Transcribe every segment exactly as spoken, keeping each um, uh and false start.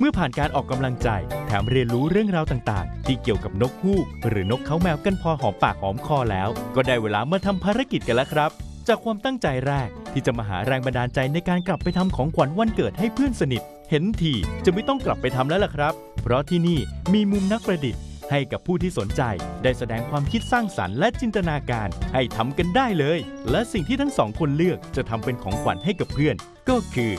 เมื่อผ่านการออกกำลังใจแถมเรียนรู้เรื่องราวต่างๆที่เกี่ยวกับนกฮูกหรือนกเขาแมวกันพอหอมปากหอมคอแล้วก็ได้เวลามาทำภารกิจกันแล้วครับจากความตั้งใจแรกที่จะมาหาแรงบันดาลใจในการกลับไปทำของขวัญวันเกิดให้เพื่อนสนิทเห็นทีจะไม่ต้องกลับไปทำแล้วล่ะครับเพราะที่นี่มีมุมนักประดิษฐ์ให้กับผู้ที่สนใจได้แสดงความคิดสร้างสรรค์และจินตนาการให้ทำกันได้เลยและสิ่งที่ทั้งสองคนเลือกจะทำเป็นของขวัญให้กับเพื่อนก็คือ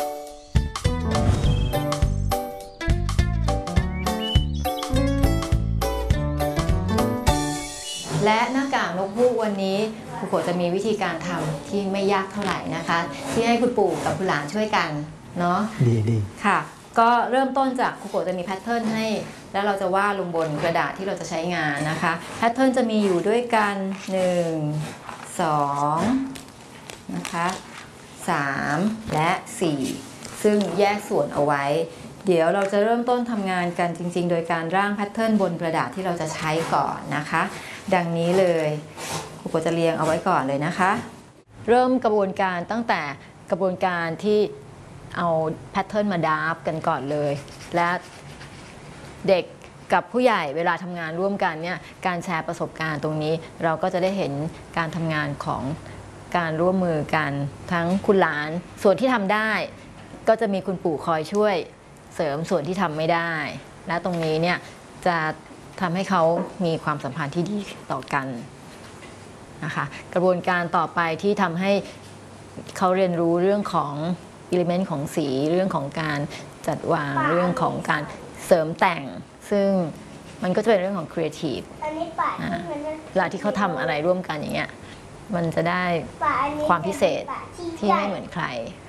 และหน้ากากนกฮูกวันนี้ครูโกจะมีวิธีการทำที่ไม่ยากเท่าไหร่นะคะที่ให้คุณปู่กับคุณหลานช่วยกันเนาะดีดีค่ะก็เริ่มต้นจากครูโกจะมีแพทเทิร์นให้แล้วเราจะวาดลงบนกระดาษที่เราจะใช้งานนะคะแพทเทิร์นจะมีอยู่ด้วยกันหนึ่ง สองนะคะสามและสี่ซึ่งแยกส่วนเอาไว้เดี๋ยวเราจะเริ่มต้นทำงานกันจริงๆโดยการร่างแพทเทิร์นบนกระดาษที่เราจะใช้ก่อนนะคะดังนี้เลยครูโกจะเรียงเอาไว้ก่อนเลยนะคะเริ่มกระบวนการตั้งแต่กระบวนการที่เอาแพทเทิร์นมาดราฟกันก่อนเลยและเด็กกับผู้ใหญ่เวลาทำงานร่วมกันเนี่ยการแชร์ประสบการณ์ตรงนี้เราก็จะได้เห็นการทำงานของการร่วมมือกันทั้งคุณหลานส่วนที่ทำได้ก็จะมีคุณปู่คอยช่วยเสริมส่วนที่ทำไม่ได้และตรงนี้เนี่ยจะทำให้เขามีความสัมพันธ์ที่ดีต่อกันนะคะกระบวนการต่อไปที่ทำให้เขาเรียนรู้เรื่องของอิเลเมนต์ของสีเรื่องของการจัดวางเรื่องของการเสริมแต่งซึ่งมันก็จะเป็นเรื่องของครีเอทีฟเวลาที่เขาทำอะไรร่วมกันอย่างเงี้ยมันจะได้ความพิเศษที่ไม่เหมือนใคร